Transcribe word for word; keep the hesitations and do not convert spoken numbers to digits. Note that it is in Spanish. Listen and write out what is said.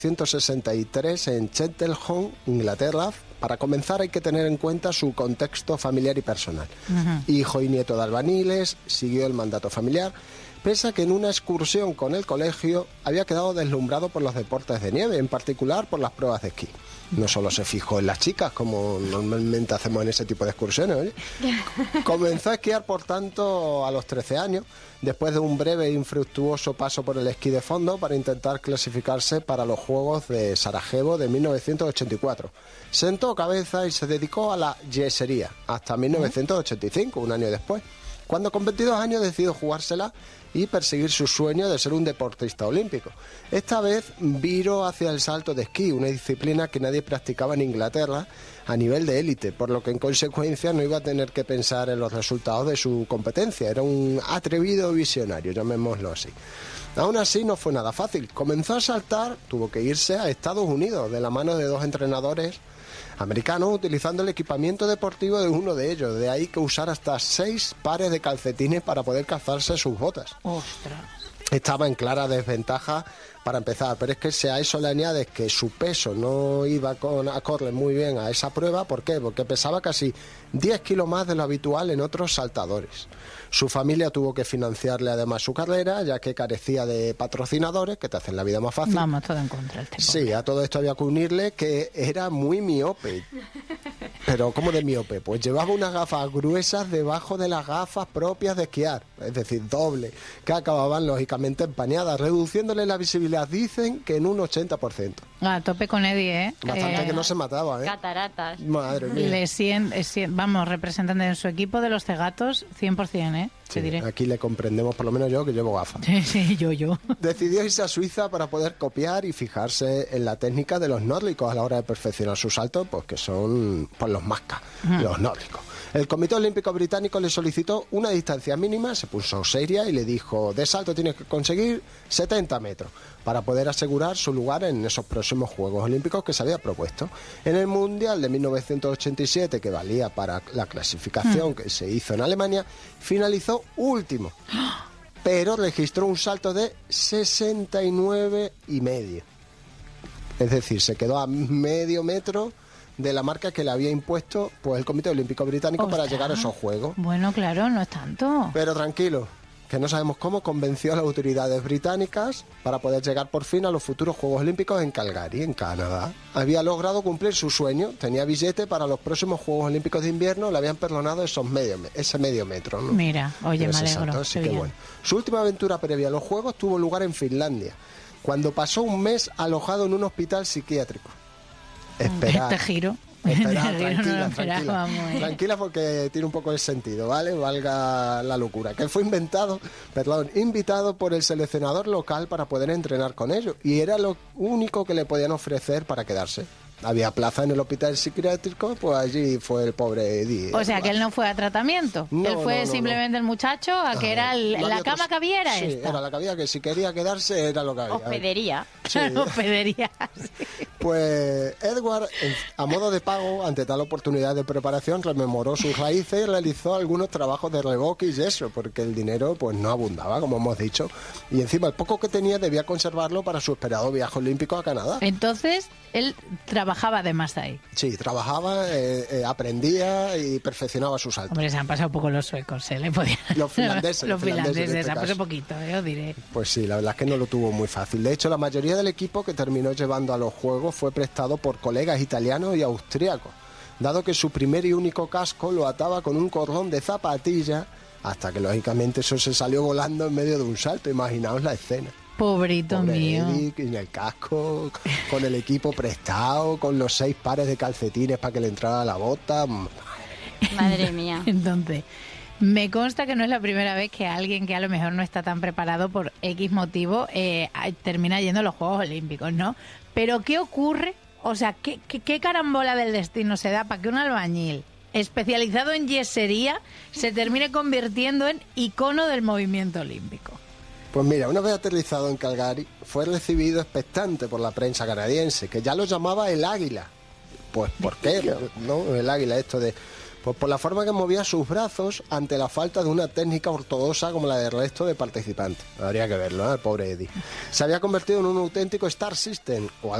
ciento sesenta y tres en Cheltenham, Inglaterra. Para comenzar hay que tener en cuenta su contexto familiar y personal. Uh-huh. Hijo y nieto de albañiles, siguió el mandato familiar, pese a que en una excursión con el colegio había quedado deslumbrado por los deportes de nieve, en particular por las pruebas de esquí. No solo se fijó en las chicas, como normalmente hacemos en ese tipo de excursiones, ¿oye? Comenzó a esquiar, por tanto, a los trece años, después de un breve e infructuoso paso por el esquí de fondo para intentar clasificarse para los Juegos de Sarajevo de mil novecientos ochenta y cuatro. Sentó cabeza y se dedicó a la yesería hasta mil novecientos ochenta y cinco, un año después, cuando con veintidós años decidió jugársela y perseguir su sueño de ser un deportista olímpico. Esta vez viró hacia el salto de esquí, una disciplina que nadie practicaba en Inglaterra a nivel de élite, por lo que en consecuencia no iba a tener que pensar en los resultados de su competencia. Era un atrevido visionario, llamémoslo así. Aún así no fue nada fácil. Comenzó a saltar, tuvo que irse a Estados Unidos de la mano de dos entrenadores americanos, utilizando el equipamiento deportivo de uno de ellos. De ahí que usar hasta seis pares de calcetines para poder calzarse sus botas. ¡Ostras! Estaba en clara desventaja para empezar, pero es que si a eso le añades que su peso no iba con, a correr muy bien a esa prueba. ¿Por qué? Porque pesaba casi diez kilos más de lo habitual en otros saltadores. Su familia tuvo que financiarle además su carrera, ya que carecía de patrocinadores, que te hacen la vida más fácil. Vamos, todo en contra. Este sí, a todo esto había que unirle que era muy miope. ¿Pero cómo de miope? Pues llevaba unas gafas gruesas debajo de las gafas propias de esquiar, es decir, doble, que acababan lógicamente empañadas, reduciéndole la visibilidad, dicen que en un ochenta por ciento. A tope con Eddie, ¿eh? Bastante eh, que no se mataba, ¿eh? Cataratas. Madre mía. Le sien, sien, vamos, representante en su equipo de los cegatos, cien por ciento, ¿eh? Sí, te diré. Aquí le comprendemos, por lo menos yo, que llevo gafas. Sí, sí, yo, yo. Decidió irse a Suiza para poder copiar y fijarse en la técnica de los nórdicos a la hora de perfeccionar sus saltos, pues que son pues, los mascas, uh-huh. los nórdicos. El Comité Olímpico Británico le solicitó una distancia mínima, se puso seria y le dijo: de salto tienes que conseguir setenta metros para poder asegurar su lugar en esos próximos Juegos Olímpicos que se había propuesto. En el Mundial de mil novecientos ochenta y siete, que valía para la clasificación que se hizo en Alemania, finalizó último, pero registró un salto de sesenta y nueve y medio. Es decir, se quedó a medio metro de la marca que le había impuesto pues el Comité Olímpico Británico. Ostras. Para llegar a esos Juegos. Bueno, claro, no es tanto. Pero tranquilo, que no sabemos cómo convenció a las autoridades británicas para poder llegar por fin a los futuros Juegos Olímpicos en Calgary, en Canadá. Había logrado cumplir su sueño, tenía billete para los próximos Juegos Olímpicos de invierno, le habían perdonado esos medio, ese medio metro, ¿no? Mira, oye, me alegro. Salto, así que bueno. Su última aventura previa a los Juegos tuvo lugar en Finlandia, cuando pasó un mes alojado en un hospital psiquiátrico. Esperar. Este giro. Espera, no tranquila, lo tranquila, eh. tranquila porque tiene un poco de sentido, ¿vale? Valga la locura. Que fue inventado, perdón, invitado por el seleccionador local para poder entrenar con ellos y era lo único que le podían ofrecer para quedarse. Había plaza en el hospital psiquiátrico, pues allí fue el pobre Eddie. O sea, que él no fue a tratamiento. No, él fue no, no, simplemente no. el muchacho a que era el, no la otros... cama que había era sí, esta. era la que había, que si quería quedarse era lo que había. Hospedería. Sí. Hospedería. Sí. Pues Edward, a modo de pago, ante tal oportunidad de preparación, rememoró sus raíces y realizó algunos trabajos de reboque y yeso, porque el dinero pues no abundaba, como hemos dicho, y encima el poco que tenía debía conservarlo para su esperado viaje olímpico a Canadá. Entonces, él trabajaba además ahí. Sí, trabajaba, eh, eh, aprendía y perfeccionaba sus saltos. Hombre, se han pasado un poco los suecos, ¿eh? Le podían... Los finlandeses. los finlandeses, finlandeses se este han pasado poquito, ¿eh? Os diré. Pues sí, la verdad es que no lo tuvo muy fácil. De hecho, la mayoría del equipo que terminó llevando a los Juegos fue prestado por colegas italianos y austríacos, dado que su primer y único casco lo ataba con un cordón de zapatilla, hasta que lógicamente eso se salió volando en medio de un salto. Imaginaos la escena. Pobrito Pobre mío. Eddie, en el casco, con el equipo prestado, con los seis pares de calcetines para que le entrara la bota. Madre mía. Entonces, me consta que no es la primera vez que alguien que a lo mejor no está tan preparado por X motivo eh, termina yendo a los Juegos Olímpicos, ¿no? Pero ¿qué ocurre? O sea, ¿qué, qué, qué carambola del destino se da para que un albañil especializado en yesería se termine convirtiendo en icono del movimiento olímpico? Pues mira, una vez aterrizado en Calgary, fue recibido expectante por la prensa canadiense, que ya lo llamaba el Águila. Pues, ¿por qué? ¿No? El Águila, esto de... Pues por la forma que movía sus brazos ante la falta de una técnica ortodoxa como la del resto de participantes. Habría que verlo, ¿eh? El pobre Eddie. Se había convertido en un auténtico Star System, o